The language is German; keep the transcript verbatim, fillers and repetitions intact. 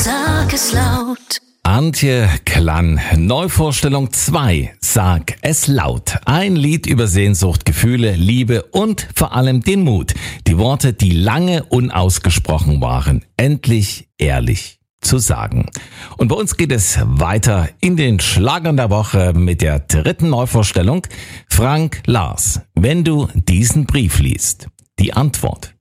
Sag es laut. Antje Klann, Neuvorstellung zwei, Sag es laut. Ein Lied über Sehnsucht, Gefühle, Liebe und vor allem den Mut. Die Worte, die lange unausgesprochen waren, endlich ehrlich zu sagen. Und bei uns geht es weiter in den Schlagern der Woche mit der dritten Neuvorstellung. Frank Lars, wenn du diesen Brief liest. Die Antwort.